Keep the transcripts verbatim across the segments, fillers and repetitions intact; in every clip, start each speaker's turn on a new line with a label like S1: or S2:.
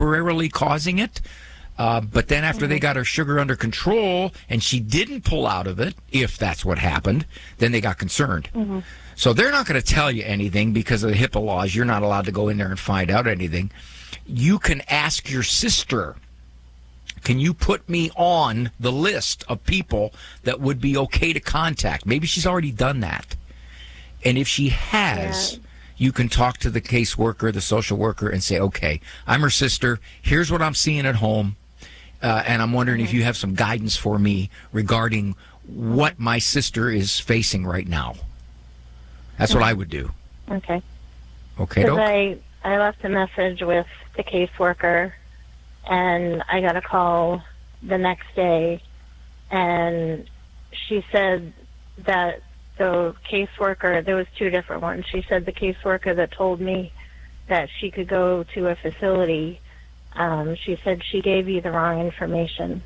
S1: temporarily causing it. Uh, but then after mm-hmm. they got her sugar under control and she didn't pull out of it, if that's what happened, then they got concerned. Mm-hmm. So they're not going to tell you anything because of the HIPAA laws. You're not allowed to go in there and find out anything. You can ask your sister, can you put me on the list of people that would be okay to contact? Maybe she's already done that. And if she has, yeah. you can talk to the caseworker, the social worker, and say, okay, I'm her sister. Here's what I'm seeing at home. Uh, and I'm wondering mm-hmm. if you have some guidance for me regarding what my sister is facing right now. That's mm-hmm. what I would do.
S2: Okay.
S1: Okay, Doc?
S2: I, I left a message with the caseworker, and I got a call the next day, and she said that the caseworker, there was two different ones. She said the caseworker that told me that she could go to a facility, um, she said she gave you the wrong information.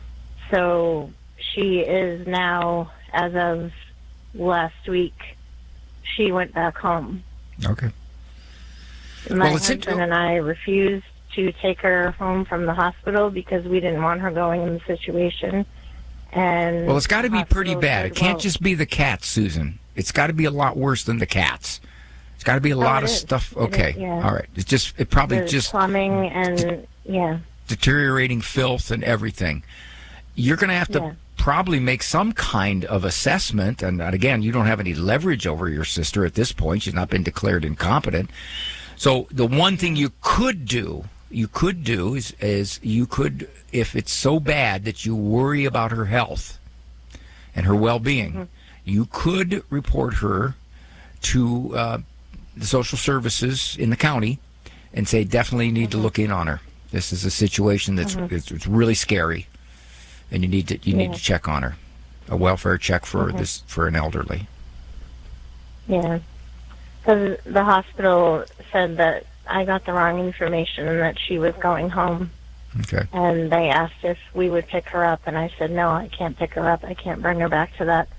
S2: So she is now, as of last week, she went back home.
S1: Okay.
S2: My well, husband and I refused to take her home from the hospital because we didn't want her going in the situation. And
S1: well, it's got to be pretty bad. It can't
S2: well,
S1: just be the cats, Susan. It's got to be a lot worse than the cats. It's got to be a
S2: oh,
S1: lot of
S2: is.
S1: stuff. Okay,
S2: is, yeah.
S1: all right. It's just it probably
S2: There's
S1: just
S2: plumbing and yeah,
S1: deteriorating filth and everything. You're going to have to yeah. probably make some kind of assessment. And again, you don't have any leverage over your sister at this point. She's not been declared incompetent. So the one thing you could do, you could do is, is you could, if it's so bad that you worry about her health and her well-being, mm-hmm. you could report her to uh, the social services in the county and say, definitely need mm-hmm. to look in on her. This is a situation that's mm-hmm. it's, it's really scary, and you need to you yeah. need to check on her. A welfare check for mm-hmm. this for an elderly.
S2: Yeah. Because the hospital said that I got the wrong information and that she was going home.
S1: Okay.
S2: And they asked if we would pick her up, and I said, no, I can't pick her up. I can't bring her back to that.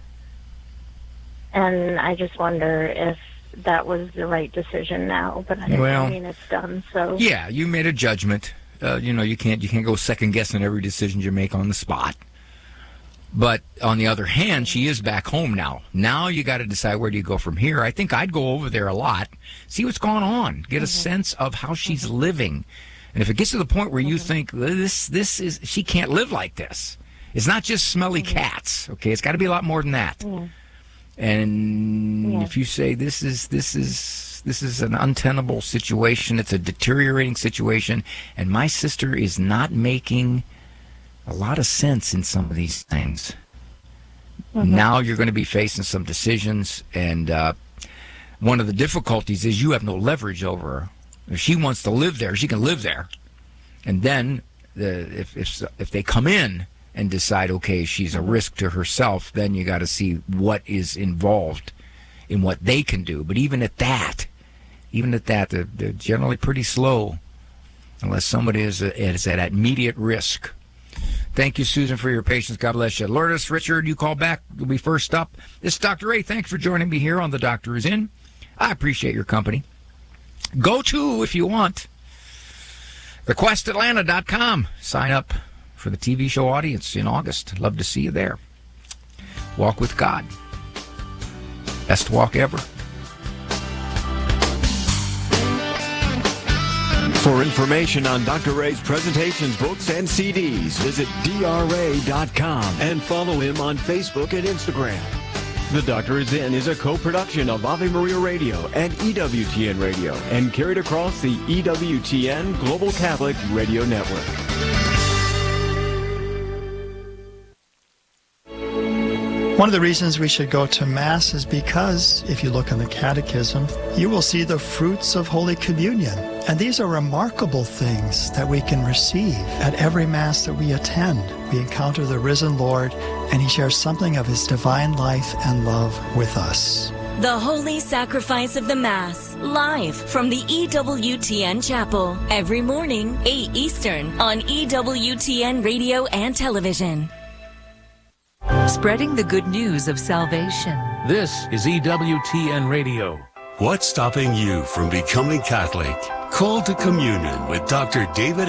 S2: And I just wonder if that was the right decision now. But I,
S1: well,
S2: I mean, it's done, so...
S1: Yeah, you made a judgment. Uh, you know, you can't you can't go second-guessing every decision you make on the spot. But on the other hand, she is back home now. Now you got to decide where do you go from here. I think I'd go over there a lot, see what's going on, get mm-hmm. a sense of how she's mm-hmm. living. And if it gets to the point where you mm-hmm. think this this is she can't live like this. It's not just smelly mm-hmm. cats, okay? It's got to be a lot more than that. Mm-hmm. And yeah. if you say this is this is this is an untenable situation, it's a deteriorating situation, and my sister is not making a lot of sense in some of these things. Mm-hmm. Now you're going to be facing some decisions, and uh, one of the difficulties is you have no leverage over her. If she wants to live there, she can live there. And then the, if, if if they come in and decide, okay, she's a risk to herself, then you got to see what is involved in what they can do. But even at that, even at that, they're, they're generally pretty slow unless somebody is, is at immediate risk. Thank you, Susan, for your patience. God bless you. Lourdes, Richard, you call back. You'll be first up. This is Doctor Ray. Thanks for joining me here on The Doctor Is In. I appreciate your company. Go to, if you want, the quest atlanta dot com. Sign up for the T V show audience in August. Love to see you there. Walk with God. Best walk ever.
S3: For information on Doctor Ray's presentations, books, and C Ds, visit D R A dot com and follow him on Facebook and Instagram. The Doctor Is In is a co-production of Ave Maria Radio and E W T N Radio and carried across the E W T N Global Catholic Radio Network.
S4: One of the reasons we should go to Mass is because, if you look in the Catechism, you will see the fruits of Holy Communion. And these are remarkable things that we can receive at every Mass that we attend. We encounter the risen Lord, and He shares something of His divine life and love with us.
S5: The Holy Sacrifice of the Mass, live from the E W T N Chapel, every morning, eight Eastern, on E W T N Radio and Television.
S6: Spreading the good news of salvation.
S7: This is E W T N Radio.
S8: What's stopping you from becoming Catholic? Call to communion with Doctor David